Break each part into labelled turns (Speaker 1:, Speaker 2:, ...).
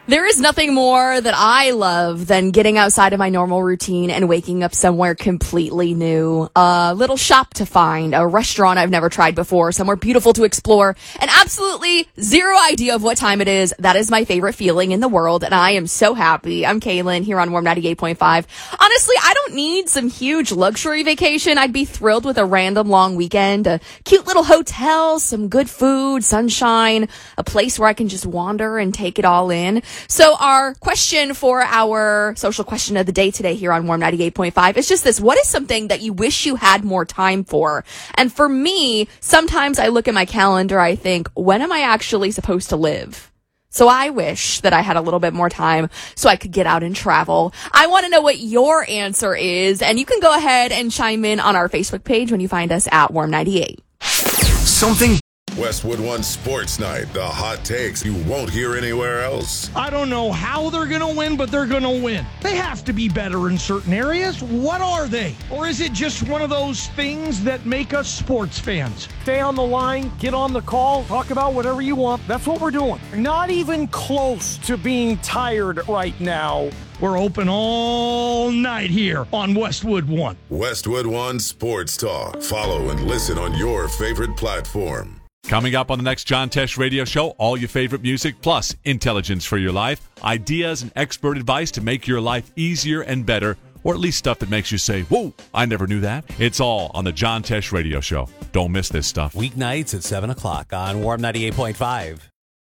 Speaker 1: There is nothing more that I love than getting outside of my normal routine and waking up somewhere completely new. A little shop to find, a restaurant I've never tried before, somewhere beautiful to explore, and absolutely zero idea of what time it is. That is my favorite feeling in the world, and I am so happy. I'm Kaylin here on Warm 98.5. Honestly, I don't need some huge luxury vacation. I'd be thrilled with a random long weekend, a cute little hotel, some good food, sunshine, a place where I can just wander and take it all in. So our question for our social question of the day today here on Warm 98.5 is just this. What is something that you wish you had more time for? And for me, sometimes I look at my calendar, I think, when am I actually supposed to live? So I wish that I had a little bit more time so I could get out and travel. I want to know what your answer is, and you can go ahead and chime in on our Facebook page when you find us at Warm 98.
Speaker 2: Something.
Speaker 3: Westwood One Sports Night, the hot takes you won't hear anywhere else.
Speaker 4: I don't know how they're going to win, but they're going to win. They have to be better in certain areas. What are they? Or is it just one of those things that make us sports fans?
Speaker 5: Stay on the line, get on the call, talk about whatever you want. That's what we're doing. Not even close to being tired right now.
Speaker 4: We're open all night here on Westwood One.
Speaker 3: Westwood One Sports Talk. Follow and listen on your favorite platform.
Speaker 6: Coming up on the next John Tesh Radio Show, all your favorite music plus intelligence for your life, ideas and expert advice to make your life easier and better, or at least stuff that makes you say, whoa, I never knew that. It's all on the John Tesh Radio Show. Don't miss this stuff.
Speaker 7: Weeknights at 7 o'clock on Warm 98.5.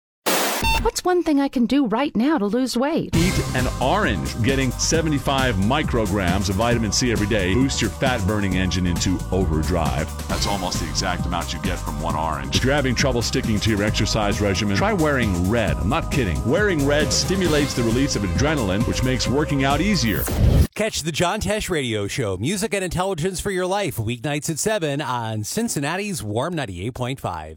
Speaker 8: What's one thing I can do right now to lose weight?
Speaker 6: Eat an orange. Getting 75 micrograms of vitamin C every day boosts your fat-burning engine into overdrive. That's almost the exact amount you get from one orange. If you're having trouble sticking to your exercise regimen, try wearing red. I'm not kidding. Wearing red stimulates the release of adrenaline, which makes working out easier.
Speaker 7: Catch the John Tesh Radio Show, music and intelligence for your life, weeknights at 7 on Cincinnati's Warm 98.5.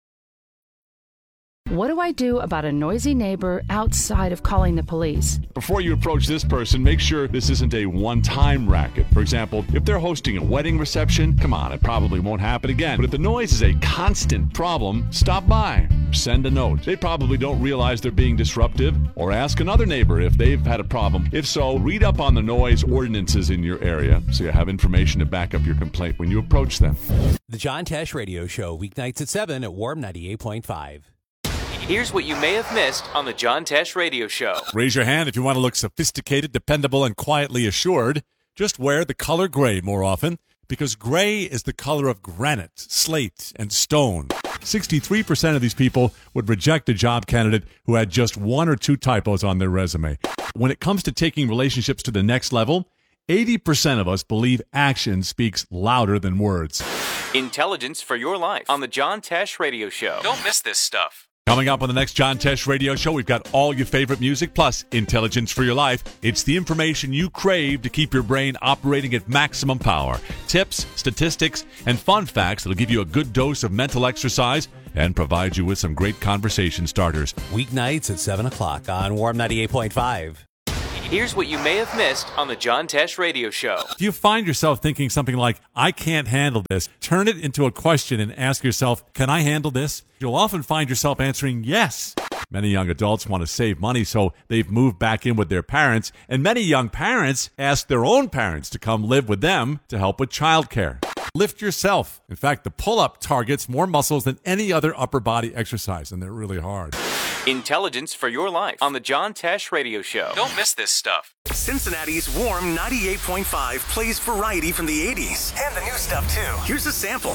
Speaker 8: What do I do about a noisy neighbor outside of calling the police?
Speaker 6: Before you approach this person, make sure this isn't a one-time racket. For example, if they're hosting a wedding reception, come on, it probably won't happen again. But if the noise is a constant problem, stop by. Send a note. They probably don't realize they're being disruptive, or ask another neighbor if they've had a problem. If so, read up on the noise ordinances in your area so you have information to back up your complaint when you approach them.
Speaker 7: The John Tesh Radio Show, weeknights at 7 at Warm 98.5.
Speaker 9: Here's what you may have missed on the John Tesh Radio Show.
Speaker 6: Raise your hand if you want to look sophisticated, dependable, and quietly assured. Just wear the color gray more often, because gray is the color of granite, slate, and stone. 63% of these people would reject a job candidate who had just one or two typos on their resume. When it comes to taking relationships to the next level, 80% of us believe action speaks louder than words.
Speaker 9: Intelligence for your life on the John Tesh Radio Show. Don't miss this stuff.
Speaker 6: Coming up on the next John Tesh Radio Show, we've got all your favorite music plus intelligence for your life. It's the information you crave to keep your brain operating at maximum power. Tips, statistics, and fun facts that'll give you a good dose of mental exercise and provide you with some great conversation starters.
Speaker 7: Weeknights at 7 o'clock on Warm 98.5.
Speaker 9: Here's what you may have missed on the John Tesh Radio Show.
Speaker 6: If you find yourself thinking something like, I can't handle this, turn it into a question and ask yourself, can I handle this? You'll often find yourself answering yes. Many young adults want to save money, so they've moved back in with their parents, and many young parents ask their own parents to come live with them to help with childcare. Lift yourself. In fact, the pull-up targets more muscles than any other upper body exercise, and they're really hard.
Speaker 9: Intelligence for your life on the John Tesh Radio Show. Don't miss this stuff.
Speaker 2: Cincinnati's Warm 98.5 plays variety from the 80s and the new stuff too. Here's a sample.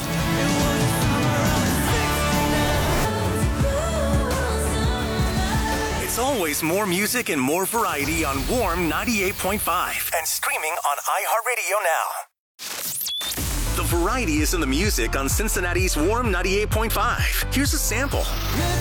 Speaker 2: It's always more music and more variety on Warm 98.5 and streaming on iHeartRadio now. The variety is in the music on Cincinnati's Warm 98.5. Here's a sample.